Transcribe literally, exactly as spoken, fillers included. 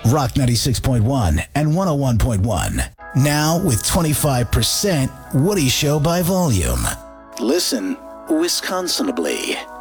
Rock ninety-six point one and one oh one point one. Now with twenty-five percent Woody Show by volume. Listen Wisconsinably.